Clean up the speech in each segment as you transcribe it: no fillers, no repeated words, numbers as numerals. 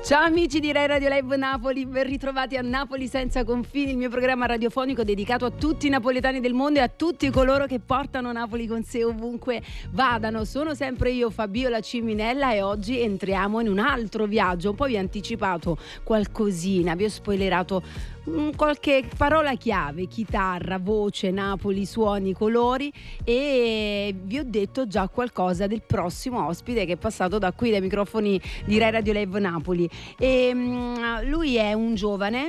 Ciao amici di Rai Radio Live Napoli, ben ritrovati a Napoli senza confini, il mio programma radiofonico dedicato a tutti i napoletani del mondo e a tutti coloro che portano Napoli con sé ovunque vadano. Sono sempre io, Fabiola Ciminella, e oggi entriamo in un altro viaggio. Un po' vi ho anticipato qualcosina, vi ho spoilerato qualche parola chiave: chitarra, voce, Napoli, suoni, colori, e vi ho detto già qualcosa del prossimo ospite che è passato da qui, dai microfoni di Rai Radio Live Napoli. E lui è un giovane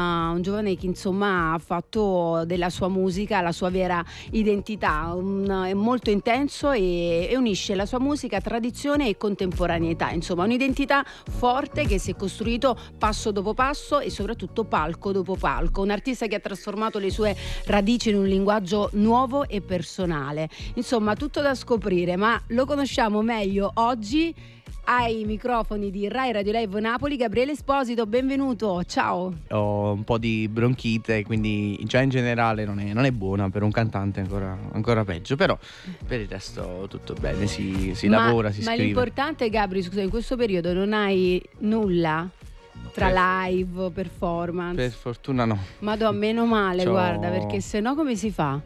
che insomma ha fatto della sua musica la sua vera identità, è molto intenso e unisce la sua musica, tradizione e contemporaneità, insomma un'identità forte che si è costruito passo dopo passo e soprattutto palco dopo palco, un artista che ha trasformato le sue radici in un linguaggio nuovo e personale, insomma tutto da scoprire, ma lo conosciamo meglio oggi ai microfoni di Rai Radio Live Napoli. Gabriele Esposito, benvenuto, ciao. Ho un po' di bronchite, quindi già in generale non è buona, per un cantante ancora peggio, però per il resto tutto bene, si lavora, si scrive. Ma l'importante, Gabri, scusa, in questo periodo non hai nulla? Tra live, performance? Per fortuna no. Madonna, meno male, guarda, perché sennò come si fa?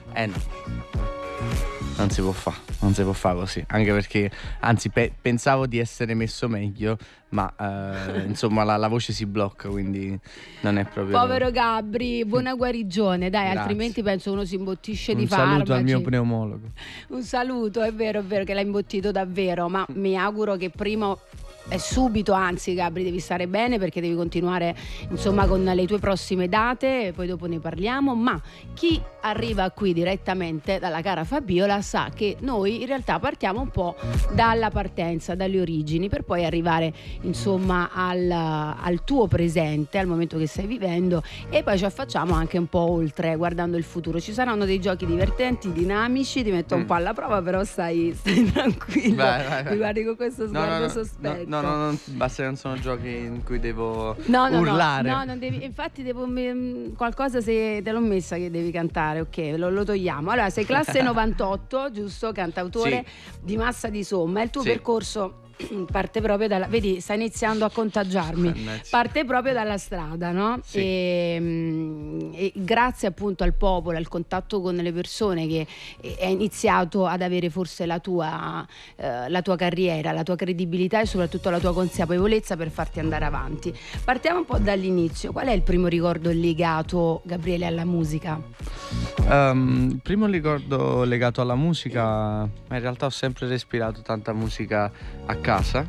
No. Non si può fare così, anche perché anzi pensavo di essere messo meglio, ma insomma la voce si blocca, quindi non è proprio... Povero Gabri, buona guarigione, dai. Grazie. Altrimenti penso uno si imbottisce di farmaci. Un saluto al mio pneumologo. Un saluto, è vero che l'ha imbottito davvero, ma mi auguro che prima è subito, anzi Gabri, devi stare bene perché devi continuare insomma con le tue prossime date e poi dopo ne parliamo, ma chi arriva qui direttamente dalla cara Fabiola sa che noi in realtà partiamo un po' dalla partenza, dalle origini, per poi arrivare insomma al tuo presente, al momento che stai vivendo, e poi ci affacciamo anche un po' oltre, guardando il futuro. Ci saranno dei giochi divertenti, dinamici, ti metto un po' alla prova, però stai tranquillo. Vai. Mi guardi con questo sguardo sospetto. No, basta che non sono giochi in cui devo urlare. No, non devi, infatti qualcosa, se te l'ho messa che devi cantare, ok, lo togliamo. Allora, sei classe 98, giusto? Cantautore di Massa di Somma, il tuo percorso parte proprio dalla... Vedi, sta iniziando a contagiarmi. Parte proprio dalla strada, no? Sì. E grazie appunto al popolo, al contatto con le persone, che è iniziato ad avere forse la tua carriera, la tua credibilità e soprattutto la tua consapevolezza per farti andare avanti. Partiamo un po' dall'inizio. Qual è il primo ricordo legato, Gabriele, alla musica? Il primo ricordo legato alla musica, ma in realtà ho sempre respirato tanta musica a casa,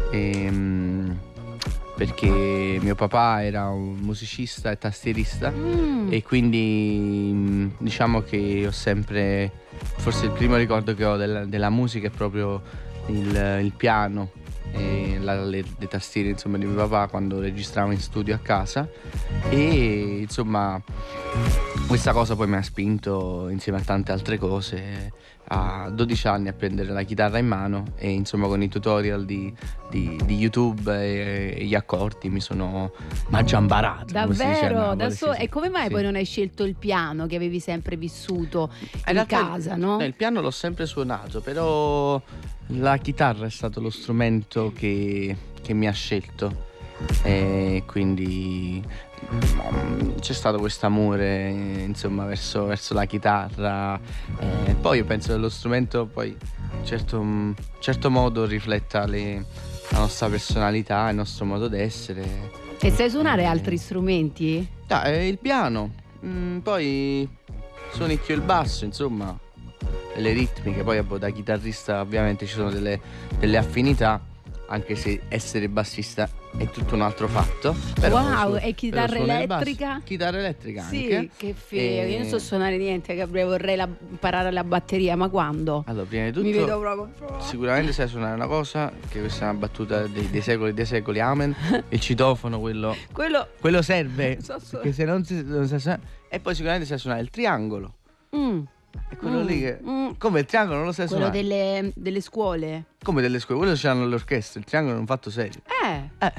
perché mio papà era un musicista e tastierista, e quindi diciamo che ho sempre, forse il primo ricordo che ho della musica è proprio il piano e le tastiere insomma di mio papà quando registravo in studio a casa, e insomma questa cosa poi mi ha spinto, insieme a tante altre cose, a 12 anni a prendere la chitarra in mano, e insomma con i tutorial di YouTube e gli accordi mi sono maggiambarato. Davvero? E come mai poi non hai scelto il piano che avevi sempre vissuto in casa, no? Il piano l'ho sempre suonato, però la chitarra è stato lo strumento che mi ha scelto, e quindi c'è stato questo amore insomma verso la chitarra, poi io penso che lo strumento poi in certo modo rifletta la nostra personalità, il nostro modo d'essere. E sai suonare altri strumenti? Il piano, poi suonicchio il basso, insomma le ritmiche, poi da chitarrista ovviamente ci sono delle affinità, anche se essere bassista è tutto un altro fatto. Wow, e chitarra elettrica? Chitarra elettrica sì, anche. Che figo. Io non so suonare niente, Gabriele, vorrei imparare la batteria, ma quando? Allora, prima di tutto mi vedo proprio... Sicuramente sai suonare una cosa, che questa è una battuta dei secoli, amen. Il citofono, quello serve, perché se non sai suonare. E poi sicuramente sai suonare il triangolo. È quello lì che... Come il triangolo non lo sai suonare? Quello delle scuole? Come delle scuole? Quello c'hanno le orchestre, il triangolo è un fatto serio.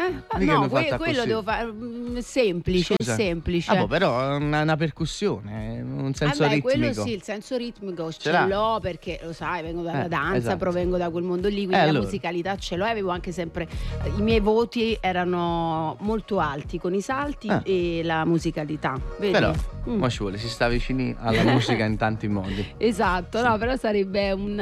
Mica no, l'ho fatta quello così. devo fare semplice, Scusa? semplice. Ah, boh, però una percussione, un senso Vabbè, ritmico. quello sì, il senso ritmico ce l'ha? l'ho perché lo sai, vengo dalla danza, esatto. provengo da quel mondo lì, quindi la allora. musicalità ce l'ho e avevo anche sempre i miei voti erano molto alti con i salti e la musicalità. Vedi? Però, mo ci vuole, si sta vicini alla musica in tanti modi. Esatto, no, però sarebbe un